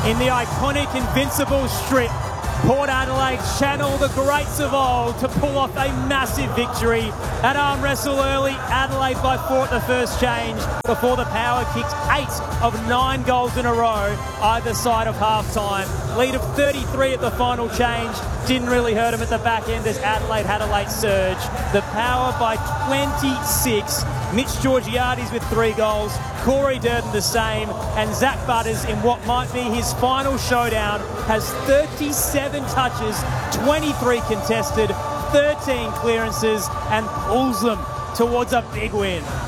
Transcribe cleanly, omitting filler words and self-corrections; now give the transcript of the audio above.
in the iconic Invincible strip. Port Adelaide channel the greats of old to pull off a massive victory. At arm wrestle early, Adelaide by 4 at the first change before the Power kicked 8 of 9 goals in a row either side of half-time. Lead of 33 at the final change. Didn't really hurt him at the back end as Adelaide had a late surge. The Power by 26. Mitch Georgiades with 3 goals, Corey Durden the same, and Zach Butters in what might be his final showdown has 37 touches, 23 contested, 13 clearances, and pulls them towards a big win.